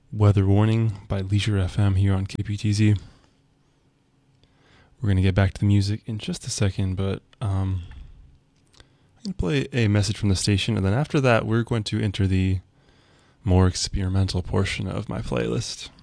Weather Warning by Leisure FM here on KPTZ. We're going to get back to the music in just a second, but I'm going to play a message from the station, and then after that, we're going to enter the more experimental portion of my playlist.